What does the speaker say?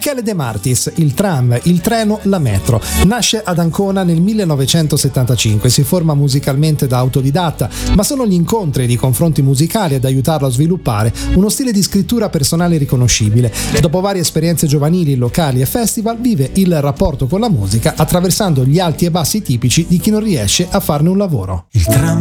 Michele De Martis, il tram, il treno, la metro. Nasce ad Ancona nel 1975, si forma musicalmente da autodidatta, ma sono gli incontri ed i confronti musicali ad aiutarlo a sviluppare uno stile di scrittura personale riconoscibile. Dopo varie esperienze giovanili, locali e festival, vive il rapporto con la musica attraversando gli alti e bassi tipici di chi non riesce a farne un lavoro. Il tram